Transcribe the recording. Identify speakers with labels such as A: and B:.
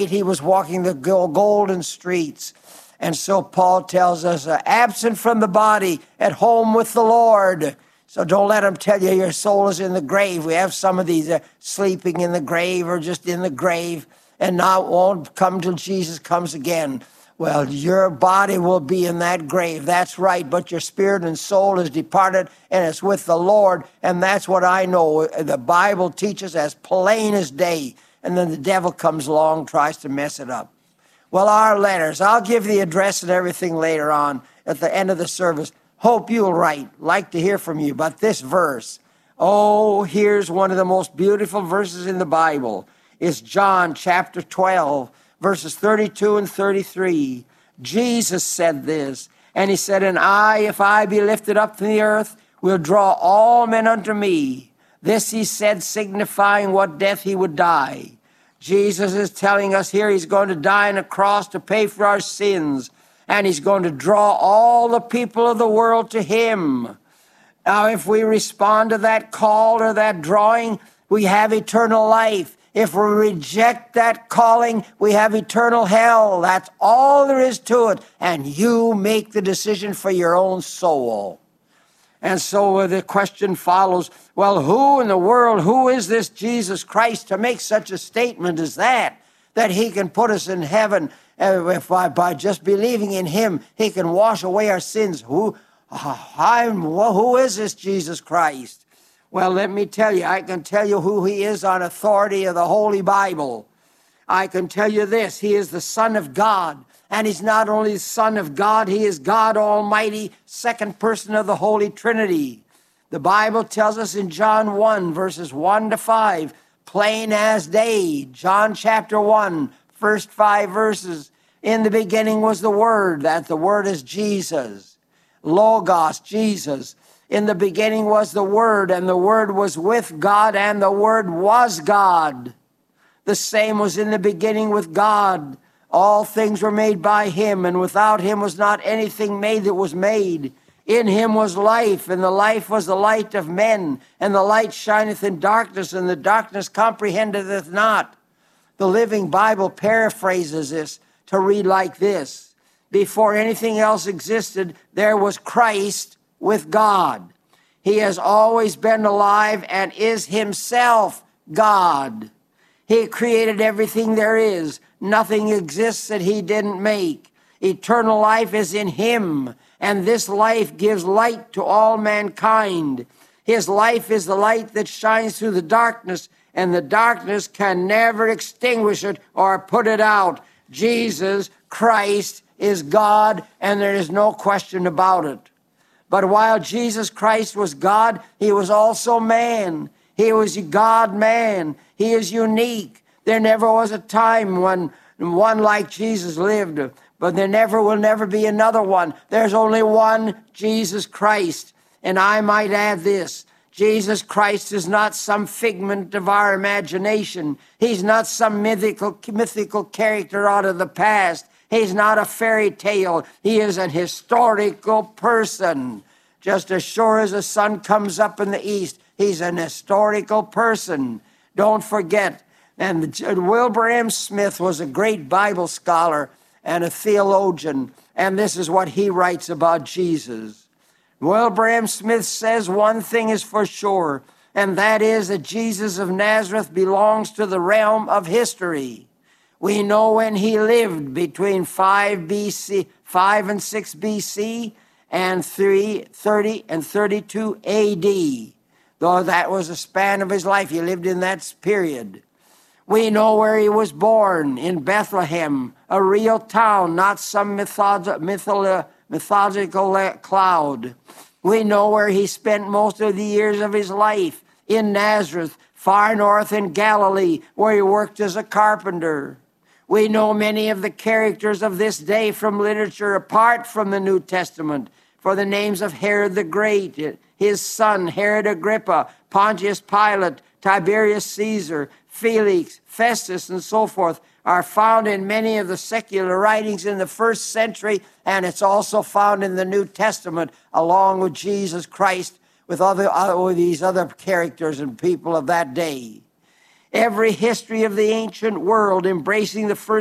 A: He was walking the golden streets. And so Paul tells us, absent from the body, at home with the Lord. So don't let them tell you your soul is in the grave. We have some of these sleeping in the grave or just in the grave and won't come till Jesus comes again. Well, your body will be in that grave. That's right. But your spirit and soul is departed and it's with the Lord. And that's what I know. The Bible teaches as plain as day. And then the devil comes along, tries to mess it up. Well, our letters, I'll give the address and everything later on at the end of the service. Hope you'll write. Like to hear from you. But this verse, here's one of the most beautiful verses in the Bible. It's John chapter 12, verses 32 and 33. Jesus said this, and he said, and I, if I be lifted up from the earth, will draw all men unto me. This he said, signifying what death he would die. Jesus is telling us here he's going to die on a cross to pay for our sins, and he's going to draw all the people of the world to him. Now, if we respond to that call or that drawing, we have eternal life. If we reject that calling, we have eternal hell. That's all there is to it. And you make the decision for your own soul. And so the question follows, well, who in the world, who is this Jesus Christ to make such a statement as that he can put us in heaven by just believing in him, he can wash away our sins? Who is this Jesus Christ? Well, let me tell you, I can tell you who he is on authority of the Holy Bible. I can tell you this, he is the Son of God. And he's not only the Son of God, he is God Almighty, second person of the Holy Trinity. The Bible tells us in John 1, verses 1 to 5, plain as day. John chapter 1, first 5 verses. In the beginning was the Word, that the Word is Jesus. Logos, Jesus. In the beginning was the Word, and the Word was with God, and the Word was God. The same was in the beginning with God. All things were made by him, and without him was not anything made that was made. In him was life, and the life was the light of men, and the light shineth in darkness, and the darkness comprehendeth it not. The Living Bible paraphrases this to read like this. Before anything else existed, there was Christ with God. He has always been alive and is himself God. He created everything there is. Nothing exists that he didn't make. Eternal life is in him, and this life gives light to all mankind. His life is the light that shines through the darkness, and the darkness can never extinguish it or put it out. Jesus Christ is God, and there is no question about it. But while Jesus Christ was God, he was also man. He was God-man. He is unique. There never was a time when one like Jesus lived, but there will never be another one. There's only one Jesus Christ. And I might add this. Jesus Christ is not some figment of our imagination. He's not some mythical character out of the past. He's not a fairy tale. He is an historical person. Just as sure as the sun comes up in the east, he's an historical person. Don't forget. And Wilbur M. Smith was a great Bible scholar and a theologian. And this is what he writes about Jesus. Wilbur M. Smith says one thing is for sure, and that is that Jesus of Nazareth belongs to the realm of history. We know when he lived between 5 and 6 BC and 30 and 32 AD. Though that was a span of his life, he lived in that period. We know where he was born, in Bethlehem, a real town, not some mythological cloud. We know where he spent most of the years of his life, in Nazareth, far north in Galilee, where he worked as a carpenter. We know many of the characters of this day from literature apart from the New Testament, for the names of Herod the Great, his son Herod Agrippa, Pontius Pilate, Tiberius Caesar, Felix, Festus, and so forth are found in many of the secular writings in the first century, and it's also found in the New Testament along with Jesus Christ with these other characters and people of that day. Every history of the ancient world embracing the first